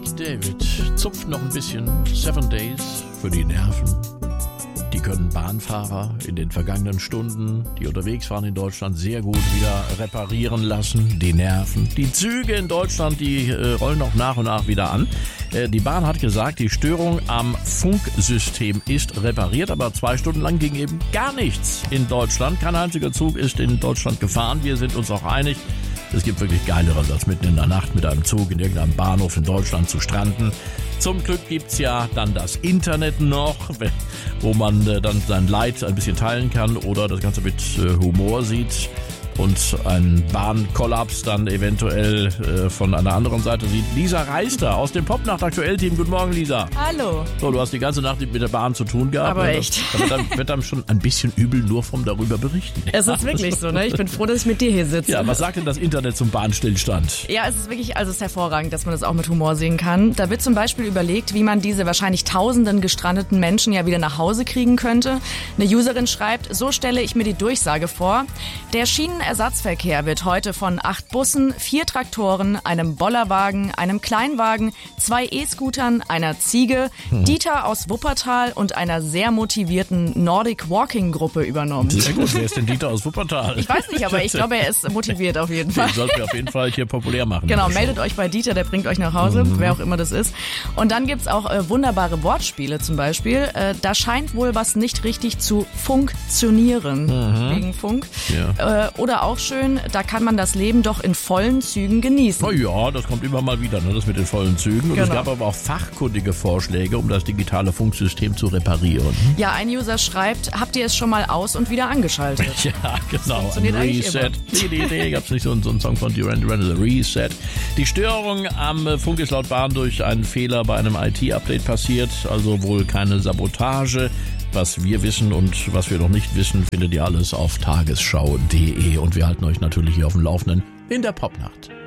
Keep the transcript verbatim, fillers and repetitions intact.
Nick David zupft noch ein bisschen Seven Days für die Nerven. Die können Bahnfahrer in den vergangenen Stunden, die unterwegs waren in Deutschland, sehr gut wieder reparieren lassen. Die Nerven. Die Züge in Deutschland, die äh, rollen auch nach und nach wieder an. Äh, die Bahn hat gesagt, die Störung am Funksystem ist repariert, aber zwei Stunden lang ging eben gar nichts in Deutschland. Kein einziger Zug ist in Deutschland gefahren. Wir sind uns auch einig, es gibt wirklich Geileres, als mitten in der Nacht mit einem Zug in irgendeinem Bahnhof in Deutschland zu stranden. Zum Glück gibt's ja dann das Internet noch, wo man äh, dann sein Leid ein bisschen teilen kann oder das Ganze mit äh, Humor sieht und einen Bahnkollaps dann eventuell äh, von einer anderen Seite sieht. Lisa Reister aus dem Popnacht-Aktuell-Team. Guten Morgen, Lisa. Hallo. So, du hast die ganze Nacht mit der Bahn zu tun gehabt. Aber echt. Das, das wird, wird einem schon ein bisschen übel nur vom darüber berichten. Es ist wirklich so, ne? Ich bin froh, dass ich mit dir hier sitze. Ja, was sagt denn das Internet zum Bahnstillstand? Ja, es ist wirklich, also es ist hervorragend, dass man das auch mit Humor sehen kann. Da wird zum Beispiel überlegt, wie man diese wahrscheinlich tausenden gestrandeten Menschen ja wieder nach Hause kriegen könnte. Eine Userin schreibt, so stelle ich mir die Durchsage vor. Der Schienenersatzverkehr wird heute von acht Bussen, vier Traktoren, einem Bollerwagen, einem Kleinwagen, zwei E-Scootern, einer Ziege, hm. Dieter aus Wuppertal und einer sehr motivierten Nordic Walking Gruppe übernommen. Sehr gut, wer ist denn Dieter aus Wuppertal? Ich weiß nicht, aber ich glaube, er ist motiviert auf jeden Fall. Den sollten wir auf jeden Fall hier populär machen. Genau, meldet euch bei Dieter, der bringt euch nach Hause, mhm. wer auch immer das ist. Und dann gibt's auch äh, wunderbare Wortspiele zum Beispiel. Äh, da scheint wohl was nicht richtig zu funktionieren, mhm. wegen Funk. Ja. Äh, oder auch schön, da kann man das Leben doch in vollen Zügen genießen. Oh ja, das kommt immer mal wieder, ne, das mit den vollen Zügen. Und genau. Es gab aber auch fachkundige Vorschläge, um das digitale Funksystem zu reparieren. Ja, ein User schreibt, habt ihr es schon mal aus und wieder angeschaltet? Ja, genau. Ein Reset. Die Idee gab es nicht so, so einen Song von Duran Duran, also Reset. Die Störung am Funk ist laut Bahn durch einen Fehler bei einem I T-Update passiert, also wohl keine Sabotage. Was wir wissen und was wir noch nicht wissen, findet ihr alles auf tagesschau punkt de und wir halten euch natürlich hier auf dem Laufenden in der Popnacht.